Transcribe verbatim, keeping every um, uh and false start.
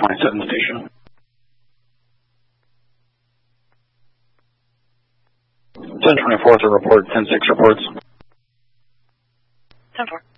twenty-seven station. ten twenty-four to report, ten six reports. ten four.